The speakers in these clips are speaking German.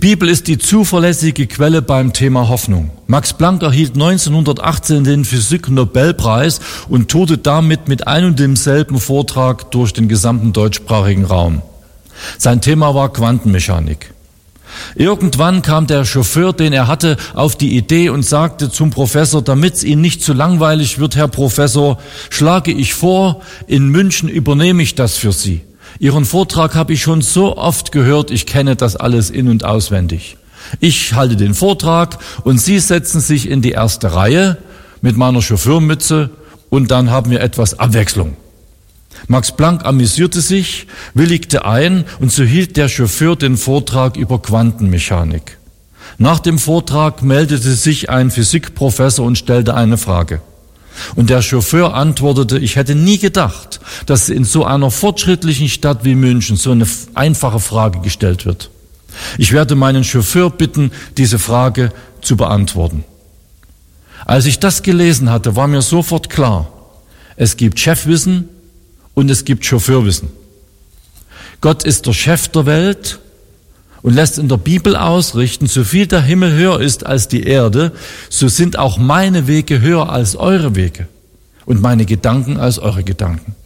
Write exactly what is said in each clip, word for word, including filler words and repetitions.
Die Bibel ist die zuverlässige Quelle beim Thema Hoffnung. Max Planck erhielt neunzehnhundertachtzehn den Physik-Nobelpreis und tourte damit mit einem und demselben Vortrag durch den gesamten deutschsprachigen Raum. Sein Thema war Quantenmechanik. Irgendwann kam der Chauffeur, den er hatte, auf die Idee und sagte zum Professor, damit es Ihnen nicht zu langweilig wird, Herr Professor, schlage ich vor, in München übernehme ich das für Sie. Ihren Vortrag habe ich schon so oft gehört, ich kenne das alles in- und auswendig. Ich halte den Vortrag und Sie setzen sich in die erste Reihe mit meiner Chauffeurmütze und dann haben wir etwas Abwechslung. Max Planck amüsierte sich, willigte ein und so hielt der Chauffeur den Vortrag über Quantenmechanik. Nach dem Vortrag meldete sich ein Physikprofessor und stellte eine Frage. Und der Chauffeur antwortete, ich hätte nie gedacht, dass in so einer fortschrittlichen Stadt wie München so eine einfache Frage gestellt wird. Ich werde meinen Chauffeur bitten, diese Frage zu beantworten. Als ich das gelesen hatte, war mir sofort klar, es gibt Chefwissen und es gibt Chauffeurwissen. Gott ist der Chef der Welt und lässt in der Bibel ausrichten, so viel der Himmel höher ist als die Erde, so sind auch meine Wege höher als eure Wege und meine Gedanken als eure Gedanken.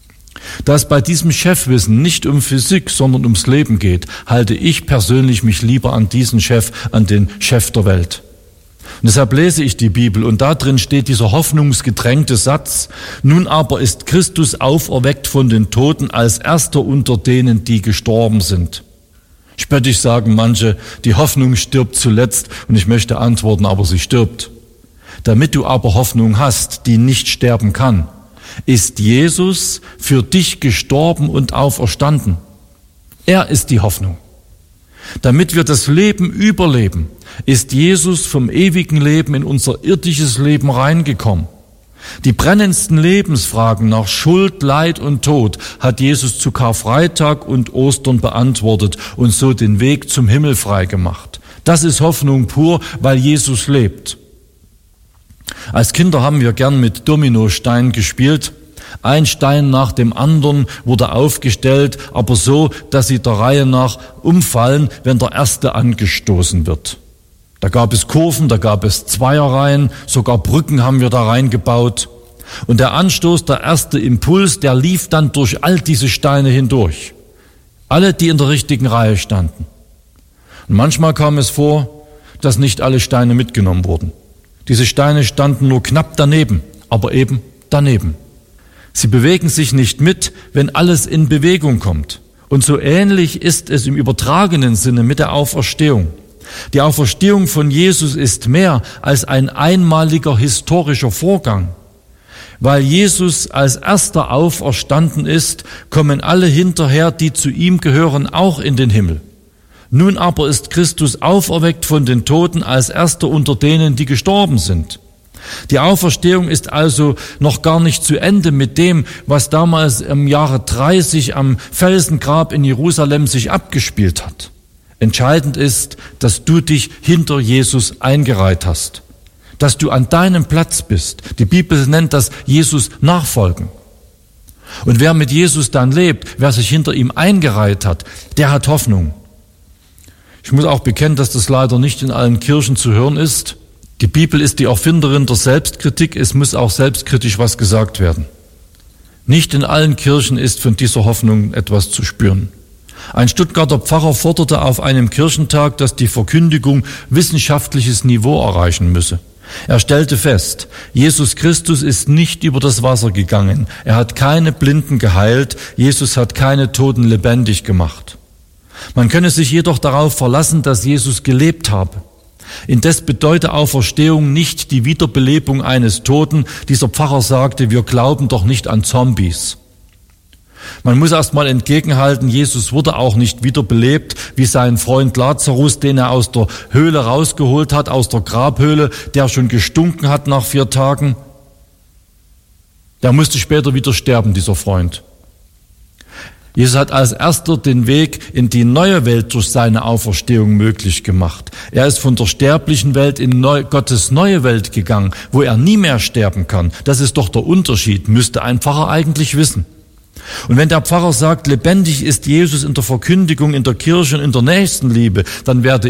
Da es bei diesem Chefwissen nicht um Physik, sondern ums Leben geht, halte ich persönlich mich lieber an diesen Chef, an den Chef der Welt. Und deshalb lese ich die Bibel und da drin steht dieser hoffnungsgetränkte Satz, nun aber ist Christus auferweckt von den Toten als erster unter denen, die gestorben sind. Spöttisch sagen manche, die Hoffnung stirbt zuletzt und ich möchte antworten, aber sie stirbt. Damit du aber Hoffnung hast, die nicht sterben kann, ist Jesus für dich gestorben und auferstanden. Er ist die Hoffnung. Damit wir das Leben überleben, ist Jesus vom ewigen Leben in unser irdisches Leben reingekommen. Die brennendsten Lebensfragen nach Schuld, Leid und Tod hat Jesus zu Karfreitag und Ostern beantwortet und so den Weg zum Himmel freigemacht. Das ist Hoffnung pur, weil Jesus lebt. Als Kinder haben wir gern mit Dominosteinen gespielt. Ein Stein nach dem anderen wurde aufgestellt, aber so, dass sie der Reihe nach umfallen, wenn der erste angestoßen wird. Da gab es Kurven, da gab es Zweierreihen, sogar Brücken haben wir da reingebaut. Und der Anstoß, der erste Impuls, der lief dann durch all diese Steine hindurch. Alle, die in der richtigen Reihe standen. Und manchmal kam es vor, dass nicht alle Steine mitgenommen wurden. Diese Steine standen nur knapp daneben, aber eben daneben. Sie bewegen sich nicht mit, wenn alles in Bewegung kommt. Und so ähnlich ist es im übertragenen Sinne mit der Auferstehung. Die Auferstehung von Jesus ist mehr als ein einmaliger historischer Vorgang. Weil Jesus als erster auferstanden ist, kommen alle hinterher, die zu ihm gehören, auch in den Himmel. Nun aber ist Christus auferweckt von den Toten als erster unter denen, die gestorben sind. Die Auferstehung ist also noch gar nicht zu Ende mit dem, was damals im Jahre dreißig am Felsengrab in Jerusalem sich abgespielt hat. Entscheidend ist, dass du dich hinter Jesus eingereiht hast, dass du an deinem Platz bist. Die Bibel nennt das Jesus nachfolgen. Und wer mit Jesus dann lebt, wer sich hinter ihm eingereiht hat, der hat Hoffnung. Ich muss auch bekennen, dass das leider nicht in allen Kirchen zu hören ist. Die Bibel ist die Erfinderin der Selbstkritik, es muss auch selbstkritisch was gesagt werden. Nicht in allen Kirchen ist von dieser Hoffnung etwas zu spüren. Ein Stuttgarter Pfarrer forderte auf einem Kirchentag, dass die Verkündigung wissenschaftliches Niveau erreichen müsse. Er stellte fest, Jesus Christus ist nicht über das Wasser gegangen, er hat keine Blinden geheilt, Jesus hat keine Toten lebendig gemacht. Man könne sich jedoch darauf verlassen, dass Jesus gelebt habe. Indes bedeute Auferstehung nicht die Wiederbelebung eines Toten. Dieser Pfarrer sagte, wir glauben doch nicht an Zombies. Man muss erst mal entgegenhalten, Jesus wurde auch nicht wiederbelebt, wie sein Freund Lazarus, den er aus der Höhle rausgeholt hat, aus der Grabhöhle, der schon gestunken hat nach vier Tagen. Der musste später wieder sterben, dieser Freund. Jesus hat als erster den Weg in die neue Welt durch seine Auferstehung möglich gemacht. Er ist von der sterblichen Welt in neu, Gottes neue Welt gegangen, wo er nie mehr sterben kann. Das ist doch der Unterschied, müsste ein Pfarrer eigentlich wissen. Und wenn der Pfarrer sagt, lebendig ist Jesus in der Verkündigung, in der Kirche und in der Nächstenliebe, dann werde